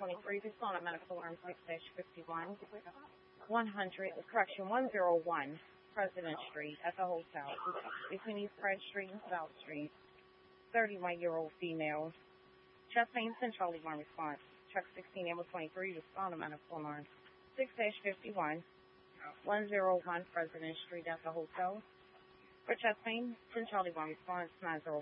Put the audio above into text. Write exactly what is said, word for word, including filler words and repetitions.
twenty-three, respond to medical alarm six dash fifty-one. one hundred, correction, one oh one, President Street at the hotel between East Pratt Street and South Street. thirty-one-year-old female. Chest pain, central alarm response. Truck sixteen, ambulance twenty-three, respond to medical alarm six dash fifty-one. one oh one, President Street at the hotel. For chest pain, central alarm response nine oh